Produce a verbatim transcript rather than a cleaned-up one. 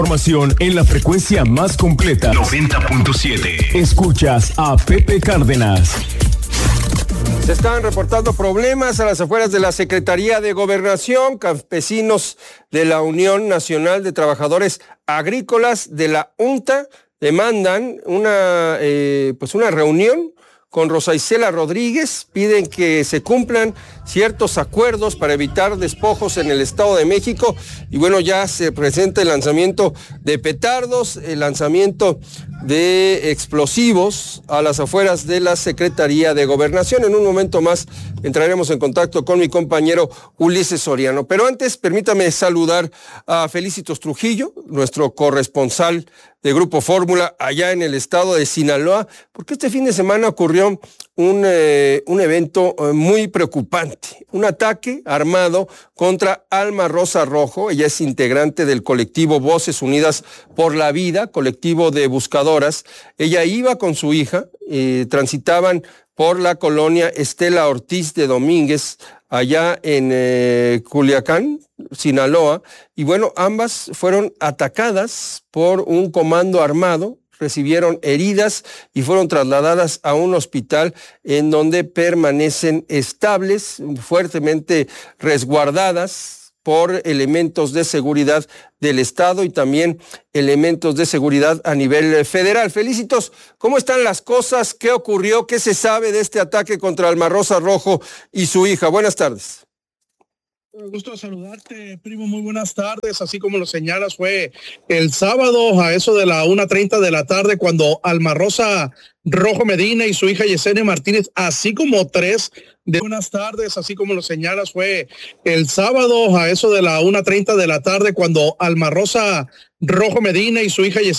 Información en la frecuencia más completa. noventa punto siete. Escuchas a Pepe Cárdenas. Se están reportando problemas a las afueras de la Secretaría de Gobernación. Campesinos de la Unión Nacional de Trabajadores Agrícolas de la UNTA demandan una, eh, pues una reunión con Rosa Isela Rodríguez. Piden que se cumplan ciertos acuerdos para evitar despojos en el Estado de México. Y bueno, ya se presenta el lanzamiento de petardos, el lanzamiento de explosivos a las afueras de la Secretaría de Gobernación. En un momento más entraremos en contacto con mi compañero Ulises Soriano. Pero antes, permítame saludar a Felicitos Trujillo, nuestro corresponsal de Grupo Fórmula allá en el estado de Sinaloa, porque este fin de semana ocurrió un, eh, un evento eh, muy preocupante, un ataque armado contra Alma Rosa Rojo. Ella es integrante del colectivo Voces Unidas por la Vida, colectivo de buscadoras. Ella iba con su hija, eh, transitaban por la colonia Estela Ortiz de Domínguez, allá en eh, Culiacán, Sinaloa, y bueno, ambas fueron atacadas por un comando armado, recibieron heridas y fueron trasladadas a un hospital en donde permanecen estables, fuertemente resguardadas por elementos de seguridad del Estado y también elementos de seguridad a nivel federal. Felicitos, ¿cómo están las cosas? ¿Qué ocurrió? ¿Qué se sabe de este ataque contra Alma Rosa Rojo y su hija? Buenas tardes. Un gusto saludarte, primo, muy buenas tardes. Así como lo señalas, fue el sábado a eso de la una treinta de la tarde cuando Alma Rosa Rojo Medina y su hija Yesenia Martínez, así como tres de buenas tardes, así como lo señalas, fue el sábado a eso de la una treinta de la tarde cuando Alma Rosa Rojo Medina y su hija Yesenia